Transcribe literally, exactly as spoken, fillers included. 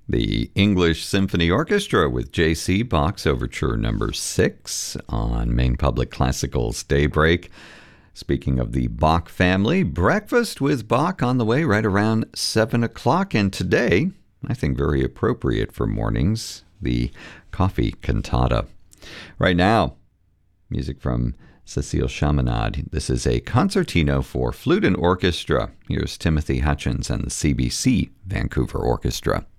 The English Symphony Orchestra with J C Bach's Overture Number six on Maine Public Classical's Daybreak. Speaking of the Bach family, breakfast with Bach on the way right around seven o'clock. And today, I think very appropriate for mornings, the coffee cantata. Right now, music from Cécile Chaminade. This is a concertino for flute and orchestra. Here's Timothy Hutchins and the C B C Vancouver Orchestra.